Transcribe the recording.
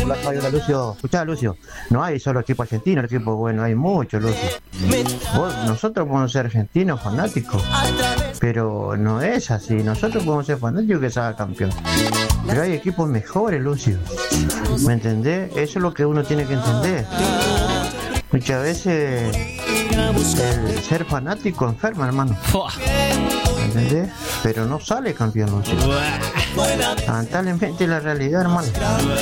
Hola, Lucio. Escuchá, Lucio, no hay solo equipo argentino, el equipo bueno, hay muchos, Lucio. Nosotros podemos ser argentinos fanáticos, pero no es así. Nosotros podemos ser fanáticos que salga campeón. Pero hay equipos mejores, Lucio. ¿Me entendés? Eso es lo que uno tiene que entender. Muchas veces el ser fanático enferma, hermano. ¿Me entendés? Pero no sale campeón, Lucio. Lamentablemente la realidad, hermano.